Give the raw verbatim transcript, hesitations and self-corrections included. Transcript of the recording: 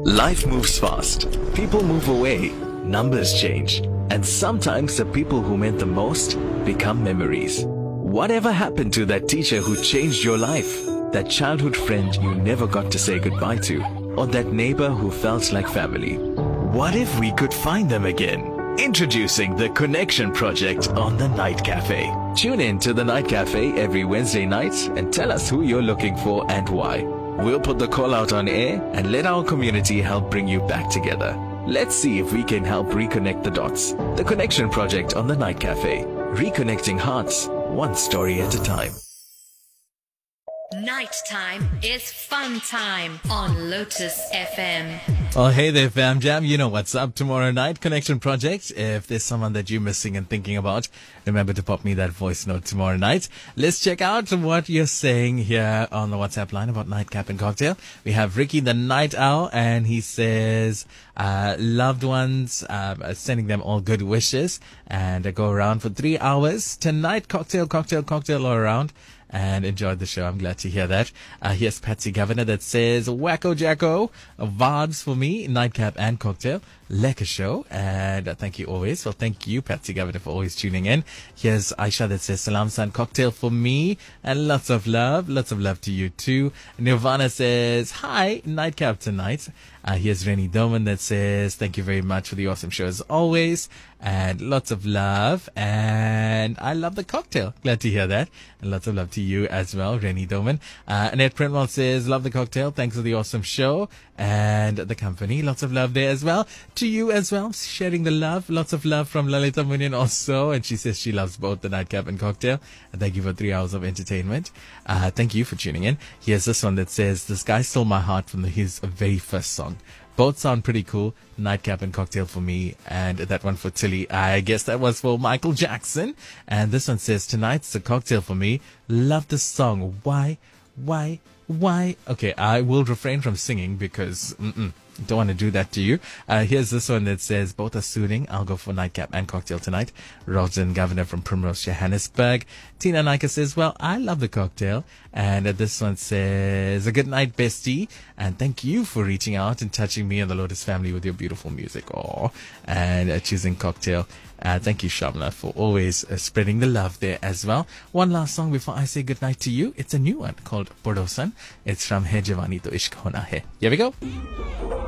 Life moves fast. People move away. Numbers change. And sometimes the people who meant the most become memories. Whatever happened to that teacher who changed your life? That childhood friend you never got to say goodbye to? Or that neighbor who felt like family? What if we could find them again? Introducing the Connection Project on the Night Cafe. Tune in to the Night Cafe every Wednesday night and tell us who you're looking for and why. We'll put the call out on air and let our community help bring you back together. Let's see if we can help reconnect the dots. The Connection Project on the Night Cafe. Reconnecting hearts, one story at a time. Nighttime is fun time on Lotus F M. Oh, hey there, fam jam. You know what's up tomorrow night. Connection Project. If there's someone that you're missing and thinking about, remember to pop me that voice note tomorrow night. Let's check out what you're saying here on the WhatsApp line about Nightcap and Cocktail. We have Ricky the Night Owl, and he says, uh, loved ones, uh, sending them all good wishes, and uh, go around for three hours tonight. Cocktail, cocktail, cocktail all around. And enjoyed the show. I'm glad to hear that. Uh, here's Patsy Governor that says, Wacko Jacko, uh, vibes for me, Nightcap and Cocktail. Lekker show. And uh, thank you always. Well, thank you, Patsy Governor, for always tuning in. Here's Aisha that says, Salam San, cocktail for me. And lots of love. Lots of love to you too. Nirvana says, hi, Nightcap tonight. Uh, here's Rennie Doman that says, thank you very much for the awesome show as always. And lots of love. And I love the cocktail. Glad to hear that. And lots of love to you as well, Rennie Doman. Uh, Annette Printwell says, love the cocktail. Thanks for the awesome show and the company. Lots of love there as well. To you as well, sharing the love. Lots of love from Lalita Munyan also. And she says she loves both the Nightcap and Cocktail. And thank you for three hours of entertainment. Uh, thank you for tuning in. Here's this one that says, this guy stole my heart from the, his very first song. Both sound pretty cool. Nightcap and Cocktail for me, and that one for Tilly. I guess that was for Michael Jackson. And this one says, tonight's a cocktail for me. Love the song. Why? Why? Why? Okay, I will refrain from singing because mm-mm, don't want to do that to you. Uh, here's this one that says, both are soothing. I'll go for Nightcap and Cocktail tonight. Rosen Governor from Primrose, Johannesburg. Tina Nika says, well, I love the cocktail. And uh, this one says, a good night, bestie. And thank you for reaching out and touching me and the Lotus family with your beautiful music. Aww. And uh, choosing Cocktail. Uh, thank you, Shamla, for always uh, spreading the love there as well. One last song before I say goodnight to you. It's a new one called Podosan. It's from Hai Jawani To Ishq Hona Hai. Here we go.